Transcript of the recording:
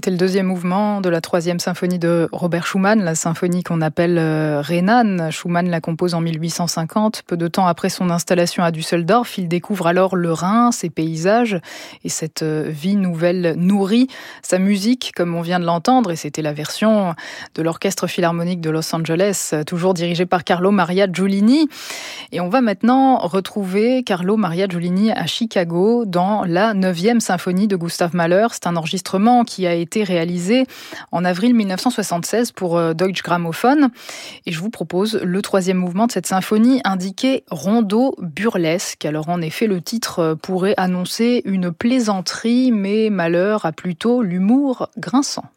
C'était le deuxième mouvement de la troisième symphonie de Robert Schumann, la symphonie qu'on appelle Rhénane. Schumann la compose en 1850. Peu de temps après son installation à Düsseldorf, il découvre alors le Rhin, ses paysages et cette vie nouvelle nourrit sa musique, comme on vient de l'entendre. Et c'était la version de l'Orchestre Philharmonique de Los Angeles, toujours dirigé par Carlo Maria Giulini. Et on va maintenant retrouver Carlo Maria Giulini à Chicago dans la 9e symphonie de Gustav Mahler. C'est un enregistrement qui a été réalisé en avril 1976 pour Deutsche Grammophon. Et je vous propose le troisième mouvement de cette symphonie indiqué rondo burlesque. Alors en effet, le titre pourrait annoncer une plaisanterie, mais Mahler a plutôt l'humour grinçant.